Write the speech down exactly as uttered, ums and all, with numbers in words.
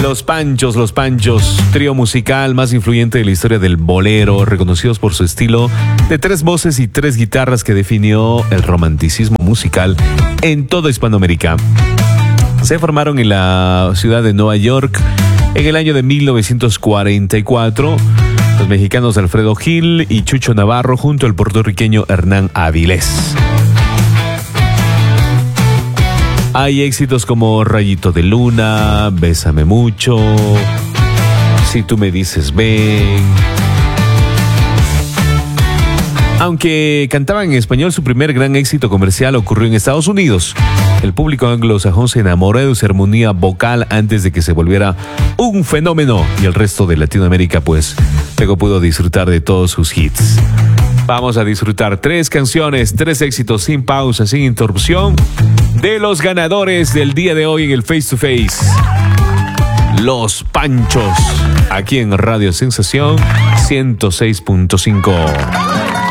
Los Panchos, Los Panchos, trío musical más influyente de la historia del bolero, reconocidos por su estilo de tres voces y tres guitarras que definió el romanticismo musical en toda Hispanoamérica. Se formaron en la ciudad de Nueva York en el año de mil novecientos cuarenta y cuatro. Los mexicanos Alfredo Gil y Chucho Navarro junto al puertorriqueño Hernán Avilés. Hay éxitos como Rayito de Luna, Bésame Mucho, Si Tú Me Dices Ven. Aunque cantaban en español, su primer gran éxito comercial ocurrió en Estados Unidos. El público anglosajón se enamoró de su armonía vocal antes de que se volviera un fenómeno, y el resto de Latinoamérica pues luego pudo disfrutar de todos sus hits. Vamos a disfrutar tres canciones, tres éxitos sin pausa, sin interrupción, de los ganadores del día de hoy en el Face to Face. Los Panchos, aquí en Radio Sensación ciento seis punto cinco.